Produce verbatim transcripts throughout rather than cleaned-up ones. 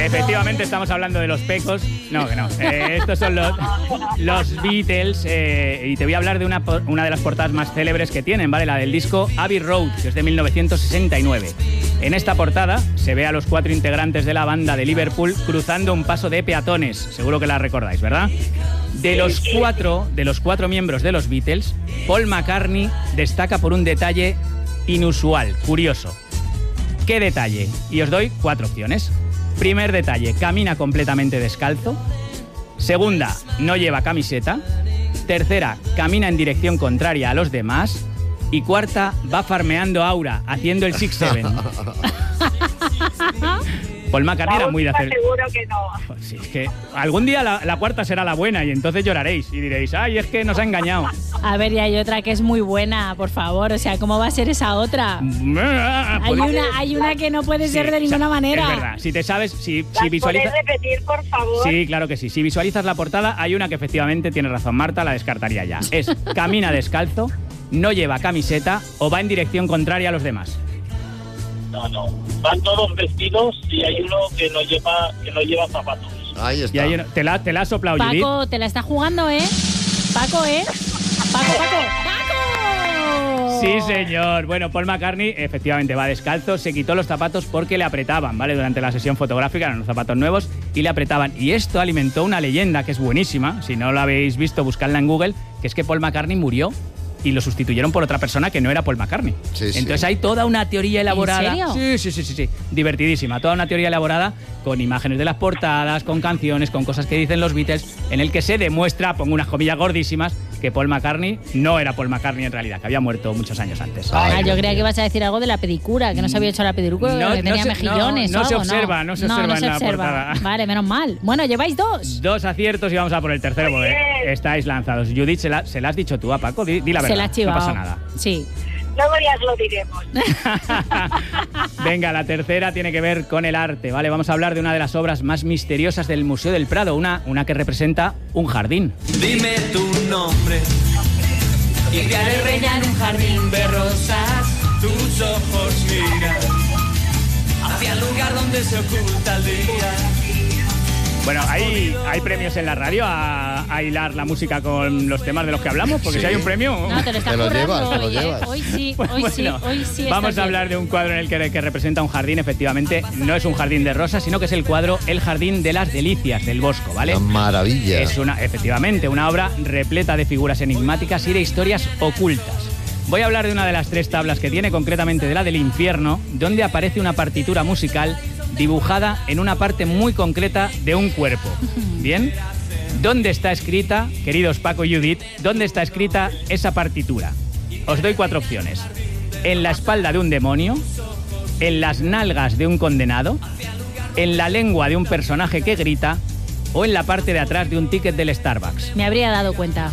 Efectivamente estamos hablando de los Pecos. No, que no. Eh, estos son los, los Beatles eh, y te voy a hablar de una, una de las portadas más célebres que tienen, ¿vale? La del disco Abbey Road, que es de mil novecientos sesenta y nueve. En esta portada se ve a los cuatro integrantes de la banda de Liverpool cruzando un paso de peatones. Seguro que la recordáis, ¿verdad? De los cuatro, de los cuatro miembros de los Beatles, Paul McCartney destaca por un detalle inusual, curioso. ¿Qué detalle? Y os doy cuatro opciones. Primer detalle, camina completamente descalzo. Segunda, no lleva camiseta. Tercera, camina en dirección contraria a los demás. Y cuarta, va farmeando aura, haciendo el six seven. Paul McCartney era muy de hacer... seguro que no. Pues sí, es que algún día la, la cuarta será la buena y entonces lloraréis y diréis, ay, es que nos ha engañado. A ver, y hay otra que es muy buena, por favor. O sea, ¿cómo va a ser esa otra? Hay una, hay una que no puede ser Sí, de ninguna o sea, manera. Es verdad. Si te sabes, si, ¿Las si visualizas... podéis repetir, por favor? Sí, claro que sí. Si visualizas la portada, hay una que efectivamente tiene razón Marta, la descartaría ya. Es camina descalzo, no lleva camiseta o va en dirección contraria a los demás. No, no. Van todos vestidos y hay uno que no lleva, que no lleva zapatos. Ahí Y está. hay una- te, la, te la ha soplado, Judith. Paco, te la está jugando, ¿eh? Paco, ¿eh? Paco, Paco, Paco. Sí, señor. Bueno, Paul McCartney efectivamente va descalzo, se quitó los zapatos porque le apretaban, ¿vale? Durante la sesión fotográfica eran unos zapatos nuevos y le apretaban. Y esto alimentó una leyenda que es buenísima. Si no la habéis visto, buscadla en Google, que es que Paul McCartney murió y lo sustituyeron por otra persona que no era Paul McCartney. Sí, sí. Entonces hay toda una teoría elaborada. serio? Sí, sí, sí, sí, sí. Divertidísima. Toda una teoría elaborada con imágenes de las portadas, con canciones, con cosas que dicen los Beatles, en el que se demuestra, pongo unas comillas gordísimas, que Paul McCartney no era Paul McCartney en realidad, que había muerto muchos años antes. Ah, yo creía que ibas a decir algo de la pedicura, que no se había hecho la pedicura, No, que no tenía se- mejillones no, no o se algo, observa, no se observa en la portada. Vale, menos mal. Bueno, lleváis dos. Dos aciertos y vamos a por el tercero Muy porque bien. estáis lanzados. Judith, ¿se la, se la has dicho tú a Paco? Di, di la verdad, Se la has chivado. no pasa nada. Sí. Luego ya os lo diremos. Venga, la tercera tiene que ver con el arte, ¿vale? Vamos a hablar de una de las obras más misteriosas del Museo del Prado, una, una que representa un jardín. Dime tu nombre y te haré reina en un jardín de rosas. Tus ojos miran hacia el lugar donde se oculta el día. Bueno, ¿hay, hay premios en la radio a, a hilar la música con los temas de los que hablamos? Porque Sí. si hay un premio... No, te lo estás Te lo currando llevas, te lo hoy, ¿eh? llevas. Hoy sí, Pues hoy sí, bueno, hoy sí. vamos estás a hablar bien. de un cuadro en el que, que representa un jardín, efectivamente. No es un jardín de rosas, sino que es el cuadro El Jardín de las Delicias del Bosco, ¿vale? Una maravilla. Es una, efectivamente, una obra repleta de figuras enigmáticas y de historias ocultas. Voy a hablar de una de las tres tablas que tiene, concretamente de la del infierno, donde aparece una partitura musical dibujada en una parte muy concreta de un cuerpo. ¿Bien? ¿Dónde está escrita, queridos Paco y Judith, dónde está escrita esa partitura? Os doy cuatro opciones. En la espalda de un demonio, en las nalgas de un condenado, en la lengua de un personaje que grita o en la parte de atrás de un ticket del Starbucks. Me habría dado cuenta.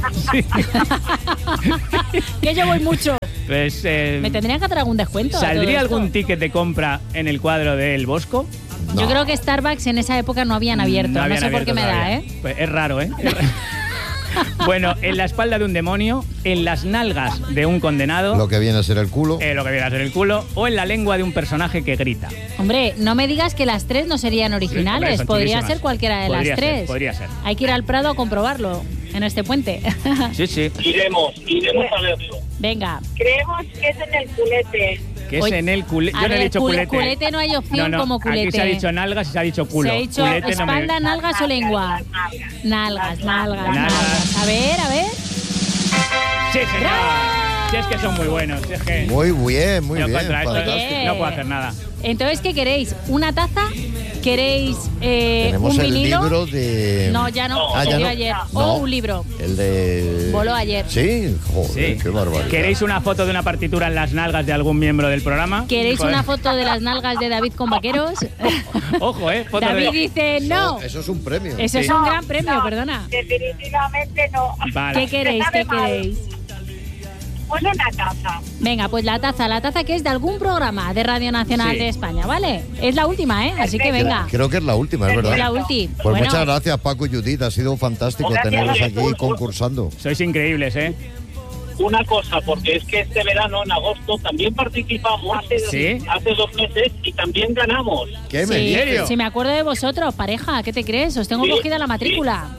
Que yo voy mucho. Pues, eh, Me tendrían que hacer algún descuento. a ¿saldría todo esto. algún ticket de compra en el cuadro del Bosco? Yo No. creo que Starbucks en esa época no habían abierto. No, habían sé por qué abierto me da, todavía. ¿eh? Pues es raro, ¿eh? Es raro. Bueno, en la espalda de un demonio, en las nalgas de un condenado, Lo que viene a ser el culo. eh, lo que viene a ser el culo, o en la lengua de un personaje que grita. Hombre, no me digas que las tres no serían Hombre, originales. son Podría chulísimas. ser cualquiera de Podría las ser, tres. podría ser. Hay que ir al Prado a comprobarlo en este puente. Sí, sí. Iremos, iremos a verlo. Venga. Creemos que es en el culete. Que es Oye, en el culete. a Yo no he ver, dicho cule- culete. culete no hay opción No, no, como culete. Aquí se ha dicho nalgas y se ha dicho culo. Se ha dicho Culete no me- espalda, nalgas o lengua. Nalgas, nalgas, Nalgas. nalgas. A ver, a ver. Sí, señor. Si es que son muy buenos. Si es que Muy bien, muy no bien. contra esto fantástico. no puedo hacer nada. Entonces, ¿qué queréis? ¿Una taza? ¿Queréis eh, Tenemos un el vinilo? libro de... No, ya no. Ah, se ya dio no. ayer. No. O un libro. El de... Voló ayer. Sí, joder, Sí. qué barbaridad. ¿Queréis una foto de una partitura en las nalgas de algún miembro del programa? ¿Queréis Joder. una foto de las nalgas de David con vaqueros? Ojo, ¿eh? Foto David de... dice no. Eso, eso es un premio. Eso es Sí. un gran premio, No, perdona. Definitivamente no. Vale. ¿Qué queréis? Me sabe ¿Qué mal. queréis? Pues una taza. Venga, pues la taza, la taza que es de algún programa de Radio Nacional Sí. de España, ¿vale? Es la última, ¿eh? Así que venga. Creo que es la última, es verdad. Es la última. Pues Bueno, muchas gracias, Paco y Judith. Ha sido fantástico Gracias. tenerlos aquí concursando. Sois increíbles, ¿eh? una cosa, porque es que este verano, en agosto, también participamos ¿Sí? hace dos meses y también ganamos. ¿Qué me Sí, ¿En serio? sí, me acuerdo de vosotros, pareja. ¿Qué te crees? Os tengo Sí, cogida la matrícula.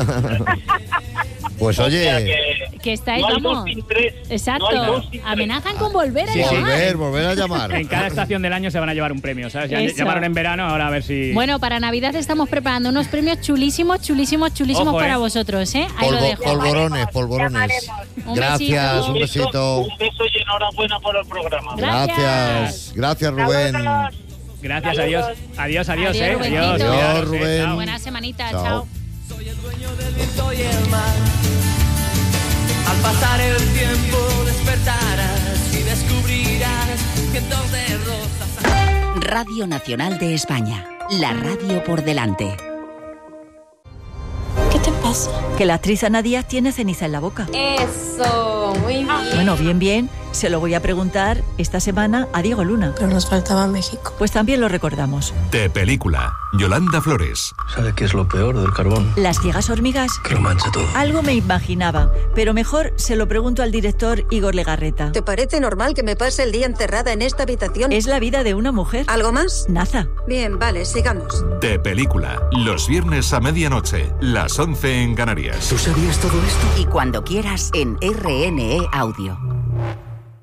Pues O sea oye, que Que estáis, no hay vamos. dos sin tres. Exacto. No hay dos sin tres. Amenazan con volver a Sí, sí. llamar. volver, volver a llamar. En cada estación del año se van a llevar un premio, ¿sabes? Ya Eso. llamaron en verano, ahora a ver si... Bueno, para Navidad estamos preparando unos premios chulísimos, chulísimos, chulísimos Ojo, para ¿eh? vosotros, ¿eh? Ahí lo Polvo- dejo. polvorones, polvorones. Llamaremos. Un Gracias, besito. un besito. Un beso y enhorabuena por el programa. Gracias. Gracias, gracias Rubén. Saludos. Gracias, Saludos. adiós. Adiós, adiós, Adiós, eh. Rubencito. Adiós, Adiós, cuidaros, eh. Rubén. Chao. Buena semanita, Chao. chao. Soy el dueño del viento y el mar. Al pasar el tiempo despertarás y descubrirás cientos de rosas. Radio Nacional de España, la radio por delante. ¿Qué te pasa? Que la actriz Ana Díaz tiene ceniza en la boca. Eso, muy bien. Bueno, bien, bien. Se lo voy a preguntar esta semana a Diego Luna. Pero nos faltaba México. Pues también lo recordamos. De película, Yolanda Flores. ¿Sabe qué es lo peor del carbón? Las ciegas hormigas. Que lo mancha todo. Algo me imaginaba, pero mejor se lo pregunto al director Igor Legarreta. ¿Te parece normal que me pase el día encerrada en esta habitación? Es la vida de una mujer. ¿Algo más? Naza. Bien, vale, sigamos. De película, los viernes a medianoche, las once en Canarias. ¿Tú sabías todo esto? Y cuando quieras en R N E Audio.